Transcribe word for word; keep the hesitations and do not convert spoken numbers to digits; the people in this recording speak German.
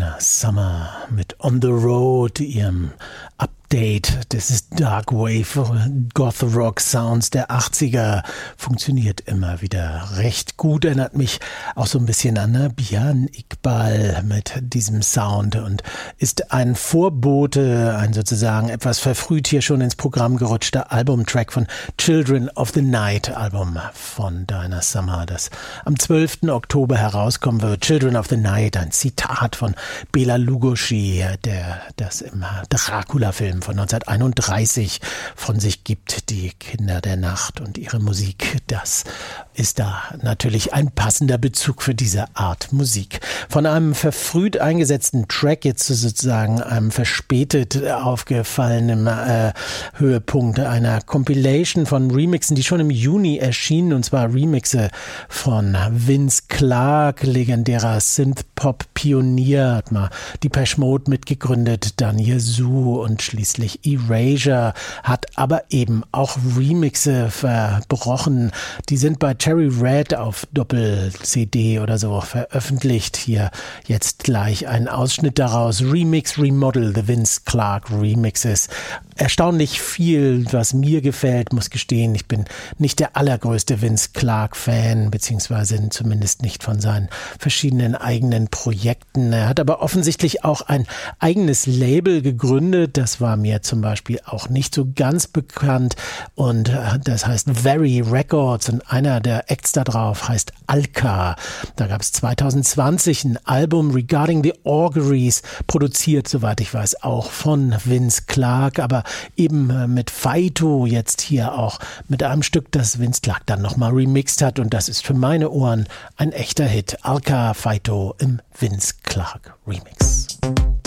Donna Summer mit On the Road, ihrem Update. Das ist Dark Wave, Goth Rock Sounds der achtziger. Funktioniert immer wieder recht gut. Erinnert mich auch so ein bisschen an Nabihani Iqbal mit diesem Sound und ist ein Vorbote, ein sozusagen etwas verfrüht hier schon ins Programm gerutschter Albumtrack von Children of the Night, Album von Donna Summer, das am zwölften Oktober herauskommen wird. Children of the Night, ein Zitat von Bela Lugosi, der das im Dracula-Film von neunzehnhunderteinunddreißig von sich gibt, die Kinder der Nacht und ihre Musik. Das ist da natürlich ein passender Bezug für diese Art Musik. Von einem verfrüht eingesetzten Track jetzt zu sozusagen einem verspätet aufgefallenen äh, Höhepunkt einer Compilation von Remixen, die schon im Juni erschienen, und zwar Remixe von Vince Clarke, legendärer Synth-Pop-Pionier, hat mal Depeche Mode mitgegründet, dann Yazoo und schließlich Erasure, hat aber eben auch Remixe verbrochen. Die sind bei Cherry Red auf Doppel-C D oder so veröffentlicht. Hier jetzt gleich ein Ausschnitt daraus. Remix, Remodel, The Vince Clarke Remixes. Erstaunlich viel, was mir gefällt, muss gestehen. Ich bin nicht der allergrößte Vince Clarke-Fan, beziehungsweise zumindest nicht von seinen verschiedenen eigenen Projekten. Er hat aber offensichtlich auch ein eigenes Label gegründet. Das war mir zum Beispiel auch nicht so ganz bekannt. Und das heißt Very Records und einer der Acts da drauf heißt Alka. Da gab es zwanzig zwanzig ein Album Regarding the Auguries, produziert, soweit ich weiß, auch von Vince Clarke, aber eben mit Faito jetzt hier auch mit einem Stück, das Vince Clarke dann nochmal remixt hat, und das ist für meine Ohren ein echter Hit. Alka, Faito im Vince Clarke Remix.